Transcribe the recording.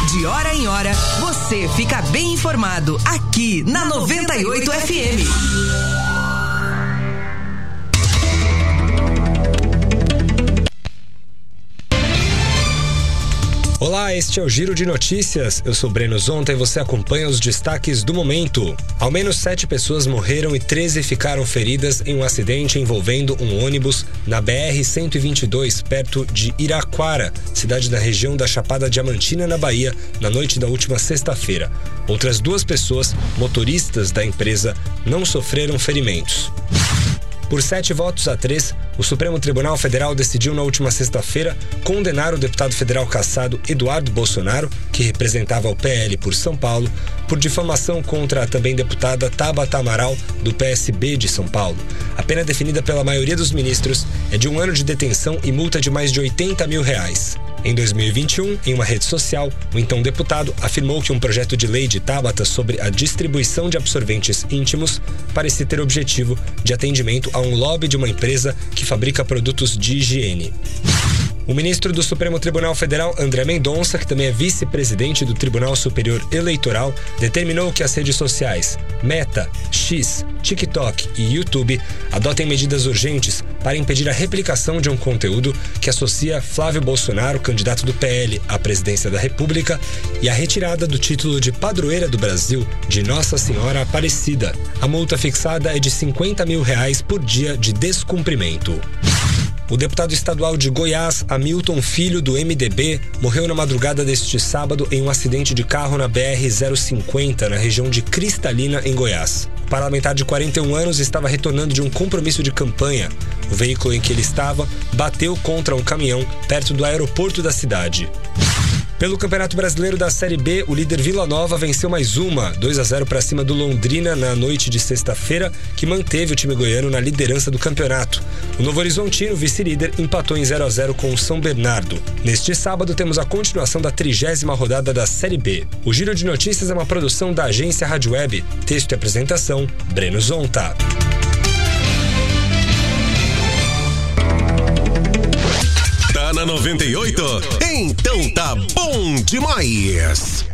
De hora em hora, você fica bem informado aqui na 98 FM. Olá, este é o Giro de Notícias. Eu sou Breno Zonta e você acompanha os destaques do momento. Ao menos 7 pessoas morreram e 13 ficaram feridas em um acidente envolvendo um ônibus na BR-122, perto de Iraquara, cidade da região da Chapada Diamantina, na Bahia, na noite da última sexta-feira. Outras 2 pessoas, motoristas da empresa, não sofreram ferimentos. Por 7-3, o Supremo Tribunal Federal decidiu na última sexta-feira condenar o deputado federal cassado Eduardo Bolsonaro, que representava o PL por São Paulo, por difamação contra a também deputada Tabata Amaral, do PSB de São Paulo. A pena definida pela maioria dos ministros é de 1 ano de detenção e multa de mais de R$80 mil. Em 2021, em uma rede social, o então deputado afirmou que um projeto de lei de Tabata sobre a distribuição de absorventes íntimos parecia ter objetivo de atendimento a um lobby de uma empresa que fabrica produtos de higiene. O ministro do Supremo Tribunal Federal, André Mendonça, que também é vice-presidente do Tribunal Superior Eleitoral, determinou que as redes sociais Meta, X, TikTok e YouTube adotem medidas urgentes para impedir a replicação de um conteúdo que associa Flávio Bolsonaro, candidato do PL à presidência da República, e a retirada do título de padroeira do Brasil de Nossa Senhora Aparecida. A multa fixada é de R$50 mil por dia de descumprimento. O deputado estadual de Goiás, Hamilton Filho, do MDB, morreu na madrugada deste sábado em um acidente de carro na BR-050, na região de Cristalina, em Goiás. O parlamentar de 41 anos estava retornando de um compromisso de campanha. O veículo em que ele estava bateu contra um caminhão perto do aeroporto da cidade. Pelo Campeonato Brasileiro da Série B, o líder Vila Nova venceu mais uma, 2-0 para cima do Londrina na noite de sexta-feira, que manteve o time goiano na liderança do campeonato. O Novo Horizontino, vice-líder, empatou em 0-0 com o São Bernardo. Neste sábado, temos a continuação da 30ª rodada da Série B. O Giro de Notícias é uma produção da agência Rádio Web. Texto e apresentação, Breno Zonta. Na 98? Então tá bom demais!